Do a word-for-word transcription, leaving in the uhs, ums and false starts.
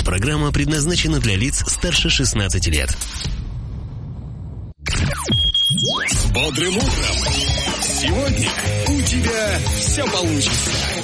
программа предназначена для лиц старше шестнадцати лет. С бодрым утром! Сегодня у тебя все получится.